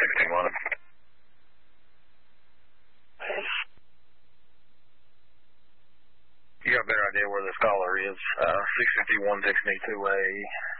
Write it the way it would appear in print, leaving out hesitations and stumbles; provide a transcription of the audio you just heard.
651. You got a better idea where the scholar is. 651 takes me to a